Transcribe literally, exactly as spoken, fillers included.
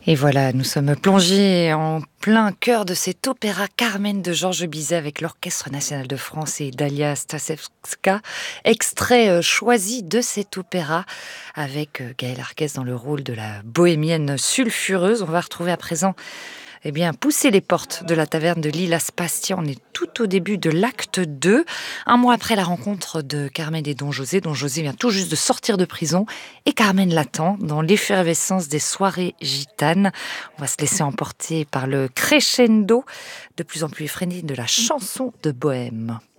Et voilà, nous sommes plongés en plein cœur de cet opéra Carmen de Georges Bizet avec l'Orchestre national de France et Dalia Stasevska. Extrait euh, choisi de cet opéra avec euh, Gaëlle Arquez dans le rôle de la bohémienne sulfureuse. On va retrouver à présent eh bien, pousser les portes de la taverne de Lila Spastia. On est tout au début de l'acte deux. Un mois après la rencontre de Carmen et Don José. Don José vient tout juste de sortir de prison et Carmen l'attend dans l'effervescence des soirées gitanes. On va se laisser emporter par le crescendo de plus en plus effréné de la chanson de bohème.